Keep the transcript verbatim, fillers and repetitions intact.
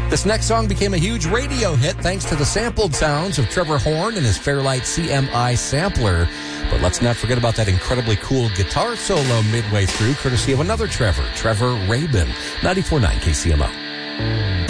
This next song became a huge radio hit thanks to the sampled sounds of Trevor Horn and his Fairlight C M I sampler. But let's not forget about that incredibly cool guitar solo midway through, courtesy of another Trevor, Trevor Rabin, ninety-four point nine K C M O.